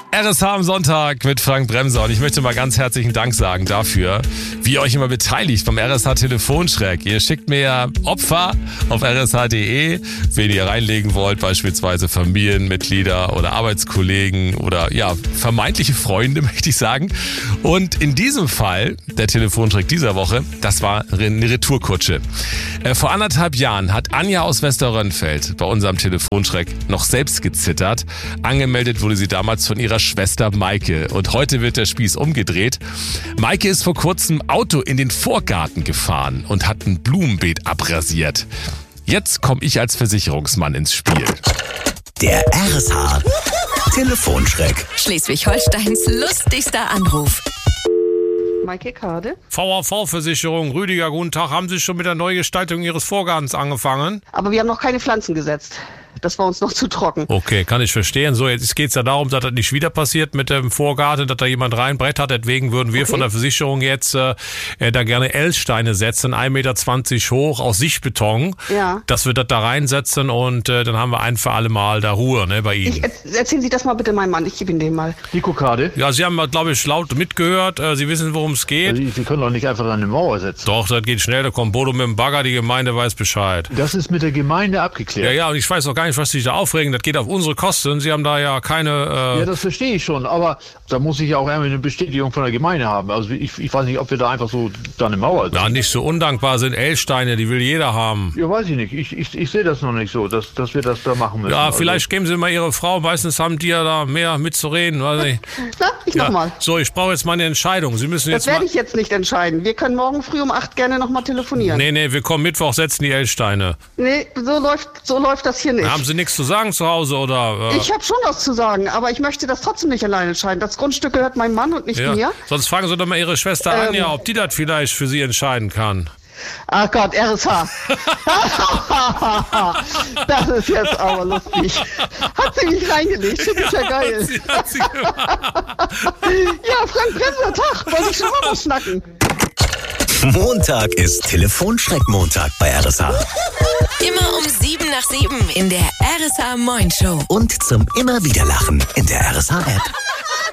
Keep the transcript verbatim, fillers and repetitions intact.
R S H am Sonntag mit Frank Bremser und ich möchte mal ganz herzlichen Dank sagen dafür, wie ihr euch immer beteiligt beim R S H Telefonschreck. Ihr schickt mir Opfer auf r s h punkt d e, wen ihr reinlegen wollt, beispielsweise Familienmitglieder oder Arbeitskollegen oder ja, vermeintliche Freunde, möchte ich sagen. Und in diesem Fall, der Telefonschreck dieser Woche, das war eine Retourkutsche. Äh, vor anderthalb Jahren hat Anja aus Westerrönfeld bei unserem Telefonschreck noch selbst gezittert. Angemeldet wurde sie damals von ihrer Schwester Maike. Und heute wird der Spieß umgedreht. Maike ist vor kurzem Auto in den Vorgarten gefahren und hat ein Blumenbeet abrasiert. Jetzt komme ich als Versicherungsmann ins Spiel. Der R S H Telefonschreck. Schleswig-Holsteins lustigster Anruf. Maike Kade. V A V-Versicherung, Rüdiger, guten Tag. Haben Sie schon mit der Neugestaltung Ihres Vorgartens angefangen? Aber wir haben noch keine Pflanzen gesetzt. Das war uns noch zu trocken. Okay, kann ich verstehen. So, jetzt geht es ja darum, dass das nicht wieder passiert mit dem Vorgarten, dass da jemand reinbrett hat. Deswegen würden wir okay. von der Versicherung jetzt äh, da gerne L-Steine setzen, ein Meter zwanzig hoch, aus Sichtbeton. Ja. Dass wir das da reinsetzen und äh, dann haben wir ein für alle Mal da Ruhe, ne, bei Ihnen. Ich, erzählen Sie das mal bitte meinem Mann, ich gebe Ihnen den mal. Nico Kade? Ja, Sie haben, glaube ich, laut mitgehört. Äh, Sie wissen, worum es geht. Sie, Sie können doch nicht einfach an eine Mauer setzen. Doch, das geht schnell. Da kommt Bodo mit dem Bagger, die Gemeinde weiß Bescheid. Das ist mit der Gemeinde abgeklärt. Ja, ja, und ich weiß auch gar nicht, was Sie da aufregen. Das geht auf unsere Kosten. Sie haben da ja keine... Äh ja, das verstehe ich schon, aber da muss ich ja auch irgendwie eine Bestätigung von der Gemeinde haben. Also ich, ich weiß nicht, ob wir da einfach so da eine Mauer... Ja, nicht so undankbar sind L-Steine, die will jeder haben. Ja, weiß ich nicht. Ich, ich, ich sehe das noch nicht so, dass, dass wir das da machen müssen. Ja, also. Vielleicht geben Sie mal Ihre Frau. Meistens haben die ja da mehr mitzureden. Weiß ich. Na, ich ja. nochmal. So, ich brauche jetzt mal eine Entscheidung. Sie müssen das jetzt werde ich jetzt nicht entscheiden. Wir können morgen früh um acht gerne nochmal telefonieren. Nee, nee, wir kommen Mittwoch, setzen die L-Steine. Nee, so läuft, so läuft das hier nicht. Haben Sie nichts zu sagen zu Hause, oder? Äh Ich habe schon was zu sagen, aber ich möchte das trotzdem nicht alleine entscheiden. Das Grundstück gehört meinem Mann und nicht ja. mir. Sonst fragen Sie doch mal Ihre Schwester ähm, Anja, ob die das vielleicht für Sie entscheiden kann. Ach Gott, R S H. Das ist jetzt aber lustig. Hat sie mich reingelegt, das ist ja geil. Hat sie, hat sie ja, Frank Bremser, Tag, wollte ich schon mal was schnacken. Montag ist Telefonschreck-Montag bei R S H. Immer um sieben nach sieben in der R S H Moin Show. Und zum immer wieder Lachen in der R S H App.